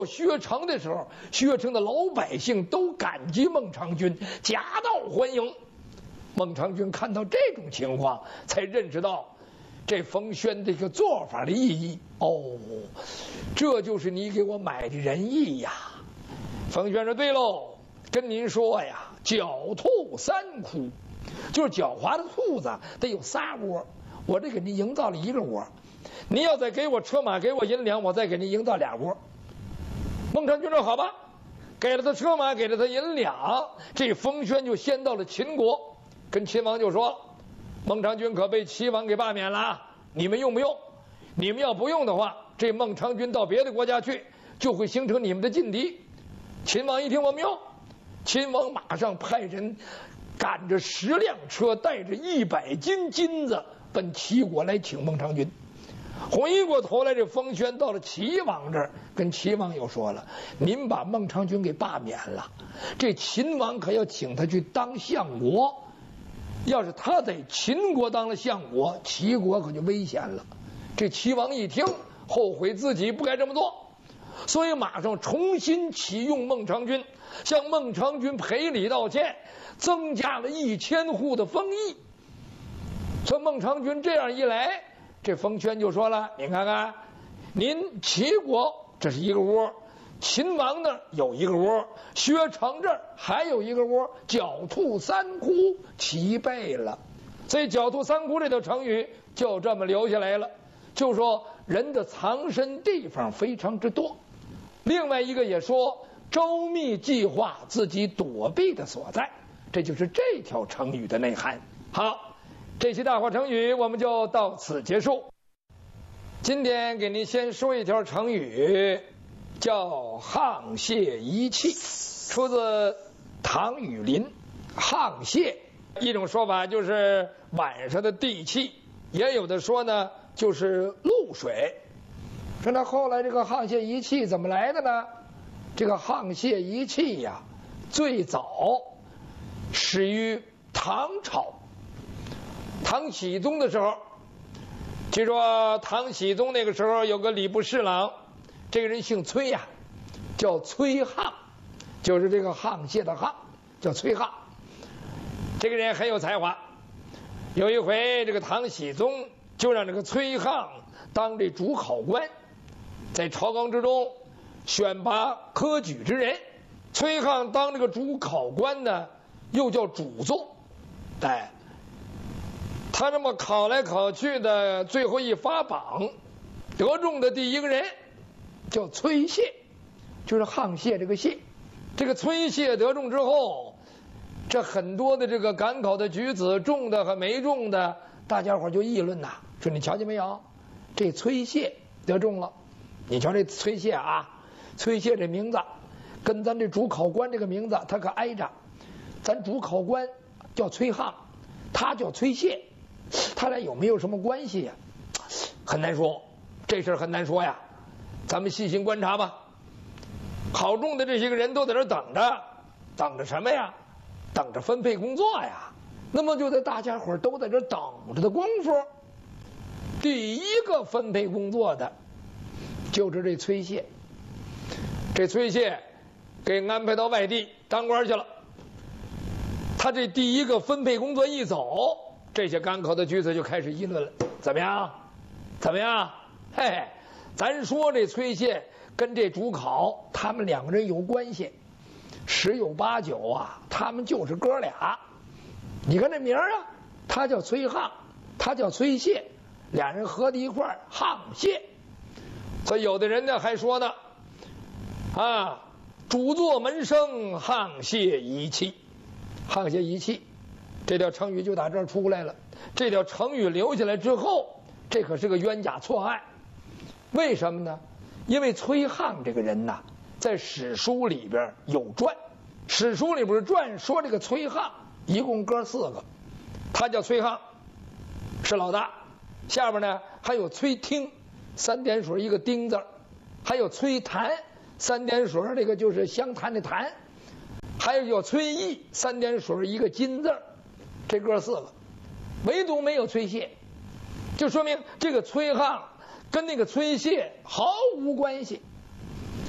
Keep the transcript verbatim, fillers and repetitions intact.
薛城的时候，薛城的老百姓都感激孟尝君，夹道欢迎。孟尝君看到这种情况，才认识到这冯轩这个做法的意义。哦，这就是你给我买的仁义呀！冯轩说：“对喽，跟您说呀，狡兔三窟，就是狡猾的兔子得有仨窝，我这给您营造了一个窝。你要再给我车马，给我银两，我再给您营造俩窝。”孟尝君说：“好吧。”给了他车马，给了他银两，这冯轩就先到了秦国，跟秦王就说：“孟尝君可被齐王给罢免了，你们用不用？你们要不用的话，这孟尝君到别的国家去，就会形成你们的劲敌。”秦王一听我们用，秦王马上派人赶着十辆车，带着一百斤金子奔齐国来请孟尝君。回过头来，这冯轩到了齐王这儿，跟齐王又说了：“您把孟尝君给罢免了，这秦王可要请他去当相国。要是他在秦国当了相国，齐国可就危险了。”这齐王一听，后悔自己不该这么做，所以马上重新启用孟尝君，向孟尝君赔礼道歉，增加了一千户的封邑。说孟尝君这样一来，这冯轩就说了：“你看看，您齐国这是一个窝，秦王那儿有一个窝，薛城这儿还有一个窝，狡兔三窟齐备了。”所以狡兔三窟这条成语就这么留下来了，就说人的藏身地方非常之多。另外一个也说周密计划自己躲避的所在，这就是这条成语的内涵。好，这期大话成语我们就到此结束。今天给您先说一条成语，叫沆瀣一气，出自唐雨林。沆瀣一种说法就是晚上的地气，也有的说呢就是露水。说那后来这个沆瀣一气怎么来的呢？这个沆瀣一气呀，最早始于唐朝。唐僖宗的时候，据说唐僖宗那个时候有个礼部侍郎，这个人姓崔呀、啊，叫崔沆，就是这个沆瀣的沆，叫崔沆。这个人很有才华。有一回，这个唐僖宗就让这个崔沆当这主考官，在朝纲之中选拔科举之人。崔沆当这个主考官呢，又叫主座，哎。他这么考来考去的，最后一发榜，得中的第一个人叫崔燮，就是沆瀣这个瀣。这个崔燮得中之后，这很多的这个赶考的举子，中的和没中的，大家伙就议论呐，说你瞧见没有，这崔燮得中了。你瞧这崔燮啊，崔燮这名字跟咱这主考官这个名字他可挨着，咱主考官叫崔沆，他叫崔燮。他俩有没有什么关系呀？很难说，这事儿很难说呀。咱们细心观察吧。考中的这些个人都在这等着，等着什么呀？等着分配工作呀。那么就在大家伙都在这等着的功夫，第一个分配工作的就是这崔燮。这崔燮给安排到外地当官去了。他这第一个分配工作一走，这些赶考的举子就开始议论了，怎么样？怎么样？嘿，咱说这崔燮跟这主考他们两个人有关系，十有八九啊，他们就是哥俩。你看这名啊，他叫崔沆，他叫崔燮，俩人合在一块儿，沆瀣。所以有的人呢还说呢，啊，主座门生，沆瀣一气，沆瀣一气。这条成语就打这儿出来了。这条成语留下来之后，这可是个冤假错案。为什么呢？因为崔沆这个人呐，在史书里边有传，史书里边传说这个崔沆一共哥四个，他叫崔沆，是老大。下边呢还有崔听，三点水一个丁字，还有崔谭，三点水这个就是湘潭的潭，还有叫崔毅，三点水一个金字。这哥四个，唯独没有崔燮，就说明这个崔沆跟那个崔燮毫无关系。